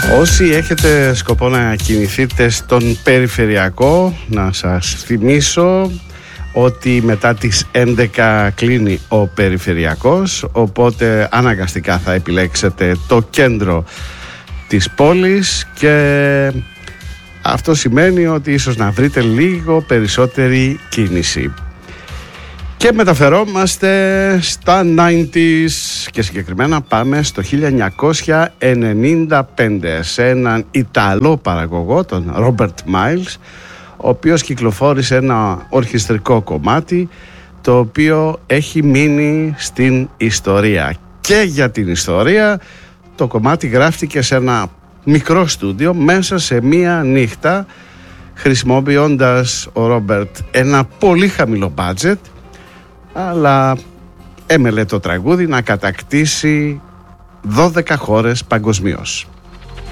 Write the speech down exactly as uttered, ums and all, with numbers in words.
Όσοι έχετε σκοπό να κινηθείτε στον περιφερειακό, να σας θυμίσω ότι μετά τις έντεκα κλείνει ο περιφερειακός, οπότε αναγκαστικά θα επιλέξετε το κέντρο της πόλης και αυτό σημαίνει ότι ίσως να βρείτε λίγο περισσότερη κίνηση. Και μεταφερόμαστε στα ενενήντα και συγκεκριμένα πάμε στο χίλια εννιακόσια ενενήντα πέντε σε έναν Ιταλό παραγωγό, τον Ρόμπερτ Μάιλς, ο οποίος κυκλοφόρησε ένα ορχιστρικό κομμάτι το οποίο έχει μείνει στην ιστορία. Και για την ιστορία το κομμάτι γράφτηκε σε ένα μικρό στούντιο μέσα σε μία νύχτα, χρησιμοποιώντας ο Ρόμπερτ ένα πολύ χαμηλό budget, αλλά έμελε το τραγούδι να κατακτήσει δώδεκα χώρες παγκοσμίως.